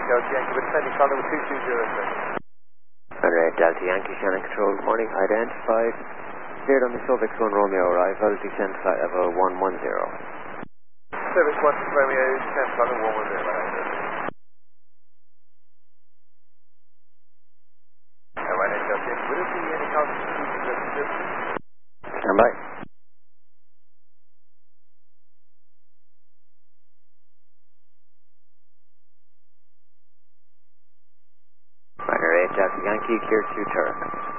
Delta Yankee with descending call number 220, sir. Runway 8 Delta Yankee, Shannon Control, good morning. Identified. Cleared on the Subic 1 Romeo arrival, descent flight level 110. Service 1 Romeo, descent flight level 110. Right, Delta Yankee, will it be any constitution? Stand by. Runway 8 Delta Yankee, cleared to turn.